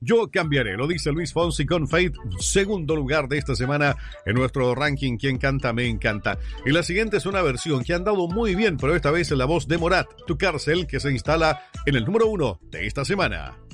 Yo cambiaré, lo dice Luis Fonsi con Faith, segundo lugar de esta semana en nuestro ranking Quien canta me encanta. Y la siguiente es una versión que ha andado muy bien, pero esta vez en la voz de Morat, Tu cárcel, que se instala en el número 1 de esta semana.